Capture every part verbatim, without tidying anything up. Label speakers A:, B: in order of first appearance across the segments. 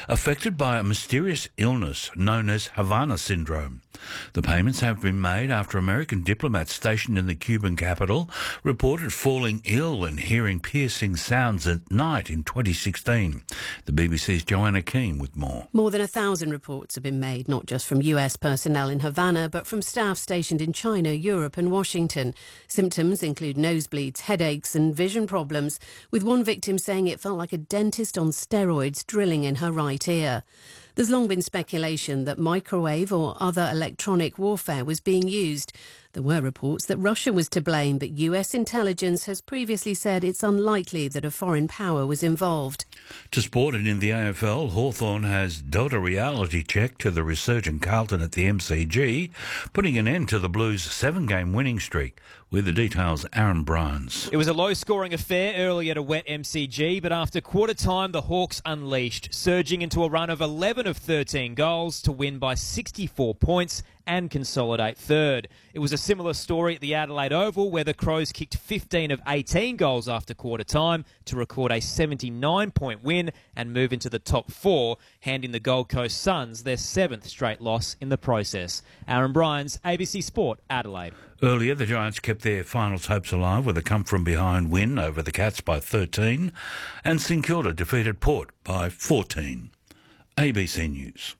A: affected by a mysterious illness known as Havana syndrome. The payments have been made after American diplomats stationed in the Cuban capital reported falling ill and hearing piercing sounds at night in twenty sixteen. The B B C's Joanna Keane with more.
B: More than a thousand reports have been made, not just from U S personnel in Havana, but from staff stationed in China, Europe and Washington. Symptoms include nosebleeds, headaches and vision problems, with one victim saying it felt like a dentist on steroids drilling in her right ear. There's long been speculation that microwave or other electronic warfare was being used. There were reports that Russia was to blame, but U S intelligence has previously said it's unlikely that a foreign power was involved.
A: To sport, and in the A F L, Hawthorn has dealt a reality check to the resurgent Carlton at the M C G, putting an end to the Blues' seven-game winning streak. With the details, Aaron Bryans.
C: It was a low-scoring affair early at a wet M C G, but after quarter-time, the Hawks unleashed, surging into a run of eleven of thirteen goals to win by sixty-four points and consolidate third. It was a similar story at the Adelaide Oval, where the Crows kicked fifteen of eighteen goals after quarter-time to record a seventy-nine point win and move into the top four, handing the Gold Coast Suns their seventh straight loss in the process. Aaron Bryans, A B C Sport, Adelaide.
A: Earlier, the Giants kept their finals hopes alive with a come-from-behind win over the Cats by thirteen, and St Kilda defeated Port by fourteen. A B C News.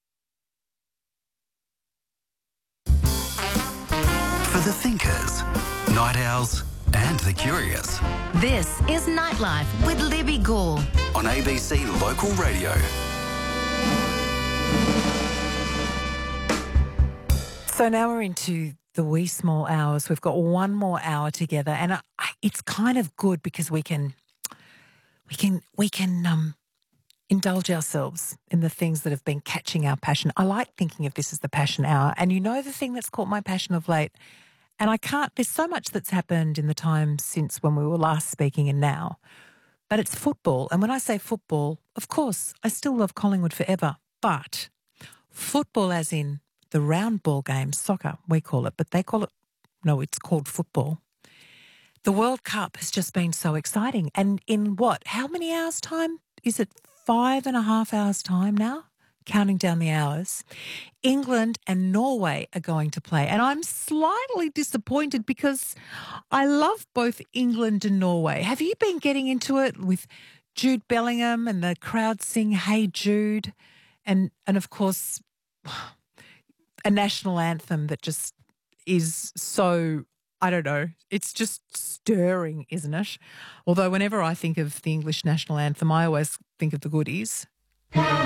D: For the thinkers, night owls and the curious.
E: This is Nightlife with Libby Gore
D: On A B C Local Radio.
F: So now we're into the wee small hours. We've got one more hour together, and I, it's kind of good because we can, we can, we can um, indulge ourselves in the things that have been catching our passion. I like thinking of this as the passion hour, and you know the thing that's caught my passion of late, and I can't. There's so much that's happened in the time since when we were last speaking and now, but it's football. And when I say football, of course, I still love Collingwood forever, but football as in the round ball game, soccer, we call it, but they call it, no, it's called football. The World Cup has just been so exciting. And in what, how many hours' time? Is it five and a half hours' time now? Counting down the hours. England and Norway are going to play. And I'm slightly disappointed because I love both England and Norway. Have you been getting into it with Jude Bellingham and the crowd sing Hey Jude? And, and of course, a national anthem that just is so, I don't know, it's just stirring, isn't it? Although whenever I think of the English national anthem, I always think of the goodies.